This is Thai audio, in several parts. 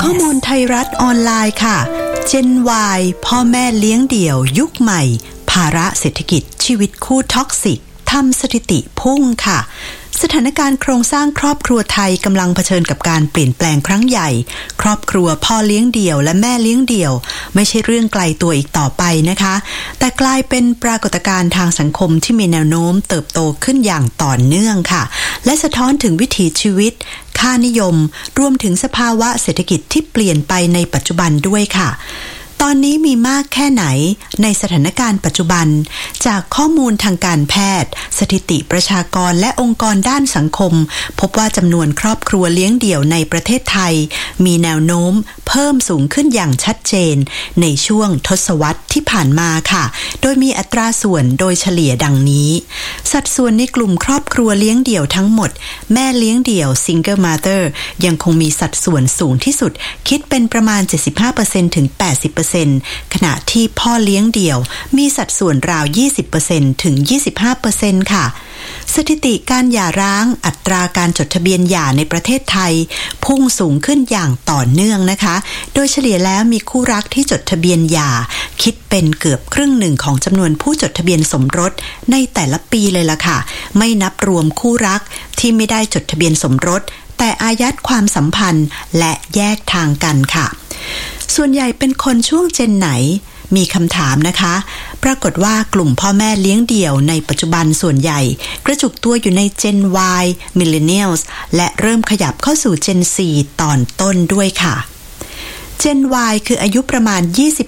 ข้อมูลไทยรัฐออนไลน์ค่ะ Gen Y พ่อแม่เลี้ยงเดี่ยวยุคใหม่ภาระเศรษฐกิจชีวิตคู่ท็อกซิกทำสถิติพุ่งค่ะสถานการณ์โครงสร้างครอบครัวไทยกำลังเผชิญกับการเปลี่ยนแปลงครั้งใหญ่ครอบครัวพ่อเลี้ยงเดี่ยวและแม่เลี้ยงเดี่ยวไม่ใช่เรื่องไกลตัวอีกต่อไปนะคะแต่กลายเป็นปรากฏการณ์ทางสังคมที่มีแนวโน้มเติบโตขึ้นอย่างต่อเนื่องค่ะและสะท้อนถึงวิถีชีวิตค่านิยมรวมถึงสภาวะเศรษฐกิจที่เปลี่ยนไปในปัจจุบันด้วยค่ะตอนนี้มีมากแค่ไหนในสถานการณ์ปัจจุบันจากข้อมูลทางการแพทย์สถิติประชากรและองค์กรด้านสังคมพบว่าจำนวนครอบครัวเลี้ยงเดี่ยวในประเทศไทยมีแนวโน้มเพิ่มสูงขึ้นอย่างชัดเจนในช่วงทศวรรษที่ผ่านมาค่ะโดยมีอัตราส่วนโดยเฉลี่ยดังนี้สัดส่วนในกลุ่มครอบครัวเลี้ยงเดี่ยวทั้งหมดแม่เลี้ยงเดี่ยว Single Mother ยังคงมีสัดส่วนสูงที่สุดคิดเป็นประมาณ 75% ถึง 80%ขณะที่พ่อเลี้ยงเดี่ยวมีสัดส่วนราว 20% ถึง 25% ค่ะสถิติการหย่าร้างอัตราการจดทะเบียนหย่าในประเทศไทยพุ่งสูงขึ้นอย่างต่อเนื่องนะคะโดยเฉลี่ยแล้วมีคู่รักที่จดทะเบียนหย่าคิดเป็นเกือบครึ่งหนึ่งของจำนวนผู้จดทะเบียนสมรสในแต่ละปีเลยล่ะค่ะไม่นับรวมคู่รักที่ไม่ได้จดทะเบียนสมรสแต่อายัดความสัมพันธ์และแยกทางกันค่ะส่วนใหญ่เป็นคนช่วงเจนไหนมีคำถามนะคะปรากฏว่ากลุ่มพ่อแม่เลี้ยงเดี่ยวในปัจจุบันส่วนใหญ่กระจุกตัวอยู่ใน Gen Y Millennials และเริ่มขยับเข้าสู่ Gen Z ตอนต้นด้วยค่ะ Gen Y คืออายุประมาณ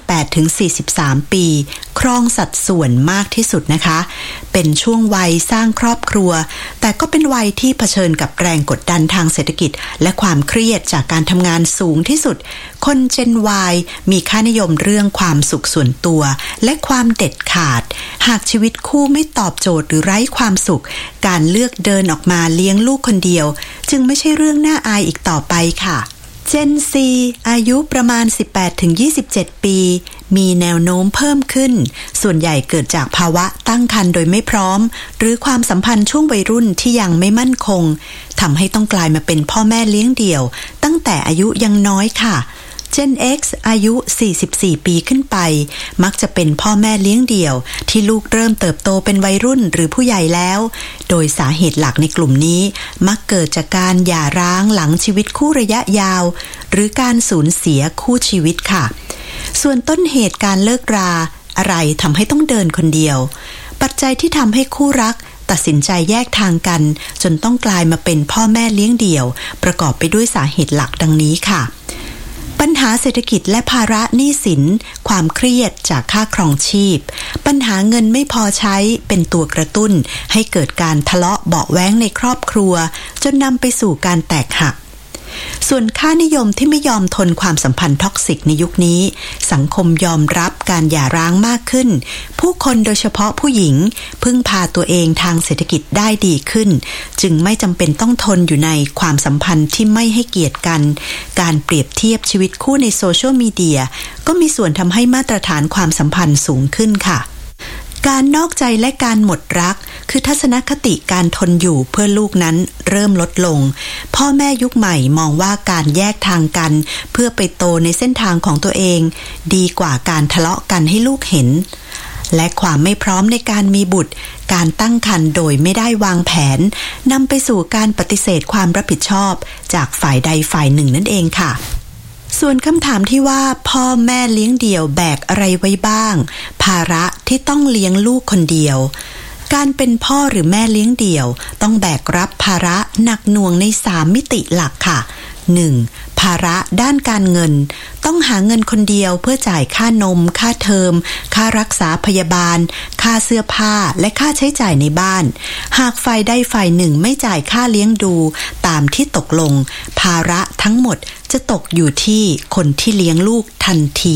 28-43 ปีครองสัดส่วนมากที่สุดนะคะเป็นช่วงวัยสร้างครอบครัวแต่ก็เป็นวัยที่เผชิญกับแรงกดดันทางเศรษฐกิจและความเครียดจากการทำงานสูงที่สุดคน Gen Y มีค่านิยมเรื่องความสุขส่วนตัวและความเด็ดขาดหากชีวิตคู่ไม่ตอบโจทย์หรือไร้ความสุขการเลือกเดินออกมาเลี้ยงลูกคนเดียวจึงไม่ใช่เรื่องน่าอายอีกต่อไปค่ะGen Z อายุประมาณ 18-27 ปีมีแนวโน้มเพิ่มขึ้นส่วนใหญ่เกิดจากภาวะตั้งครรภ์โดยไม่พร้อมหรือความสัมพันธ์ช่วงวัยรุ่นที่ยังไม่มั่นคงทำให้ต้องกลายมาเป็นพ่อแม่เลี้ยงเดี่ยวตั้งแต่อายุยังน้อยค่ะGen X อายุ 44 ปีขึ้นไปมักจะเป็นพ่อแม่เลี้ยงเดี่ยวที่ลูกเริ่มเติบโตเป็นวัยรุ่นหรือผู้ใหญ่แล้วโดยสาเหตุหลักในกลุ่มนี้มักเกิดจากการหย่าร้างหลังชีวิตคู่ระยะยาวหรือการสูญเสียคู่ชีวิตค่ะส่วนต้นเหตุการเลิกราอะไรทำให้ต้องเดินคนเดียวปัจจัยที่ทำให้คู่รักตัดสินใจแยกทางกันจนต้องกลายมาเป็นพ่อแม่เลี้ยงเดี่ยวประกอบไปด้วยสาเหตุหลักดังนี้ค่ะปัญหาเศรษฐกิจและภาระหนี้สินความเครียดจากค่าครองชีพปัญหาเงินไม่พอใช้เป็นตัวกระตุ้นให้เกิดการทะเลาะเบาะแว้งในครอบครัวจนนำไปสู่การแตกหักส่วนค่านิยมที่ไม่ยอมทนความสัมพันธ์ท็อกซิกในยุคนี้สังคมยอมรับการหย่าร้างมากขึ้นผู้คนโดยเฉพาะผู้หญิงพึ่งพาตัวเองทางเศรษฐกิจได้ดีขึ้นจึงไม่จำเป็นต้องทนอยู่ในความสัมพันธ์ที่ไม่ให้เกียรติกันการเปรียบเทียบชีวิตคู่ในโซเชียลมีเดียก็มีส่วนทำให้มาตรฐานความสัมพันธ์สูงขึ้นค่ะการนอกใจและการหมดรักคือทัศนคติการทนอยู่เพื่อลูกนั้นเริ่มลดลงพ่อแม่ยุคใหม่มองว่าการแยกทางกันเพื่อไปโตในเส้นทางของตัวเองดีกว่าการทะเลาะกันให้ลูกเห็นและความไม่พร้อมในการมีบุตรการตั้งครรภ์โดยไม่ได้วางแผนนำไปสู่การปฏิเสธความรับผิดชอบจากฝ่ายใดฝ่ายหนึ่งนั่นเองค่ะส่วนคำถามที่ว่าพ่อแม่เลี้ยงเดี่ยวแบกอะไรไว้บ้างภาระที่ต้องเลี้ยงลูกคนเดียวการเป็นพ่อหรือแม่เลี้ยงเดี่ยวต้องแบกรับภาระหนักหน่วงใน3มิติหลักค่ะ 1. ภาระด้านการเงินต้องหาเงินคนเดียวเพื่อจ่ายค่านมค่าเทอมค่ารักษาพยาบาลค่าเสื้อผ้าและค่าใช้จ่ายในบ้านหากฝ่ายใดฝ่ายหนึ่งไม่จ่ายค่าเลี้ยงดูตามที่ตกลงภาระทั้งหมดจะตกอยู่ที่คนที่เลี้ยงลูกทันที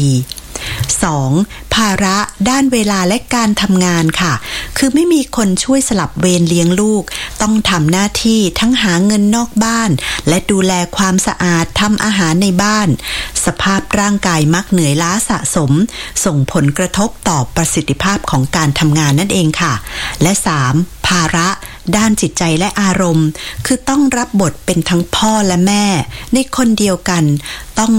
2. ภาระด้านเวลาและการทำงานค่ะคือไม่มีคนช่วยสลับเวรเลี้ยงลูกต้องทำหน้าที่ทั้งหาเงินนอกบ้านและดูแลความสะอาดทำอาหารในบ้านสภาพร่างกายมักเหนื่อยล้าสะสมส่งผลกระทบต่อประสิทธิภาพของการทำงานนั่นเองค่ะและ 3. ภาระด้านจิตใจและอารมณ์คือต้องรับบทเป็นทั้งพ่อและแม่ในคนเดียวกันต้อง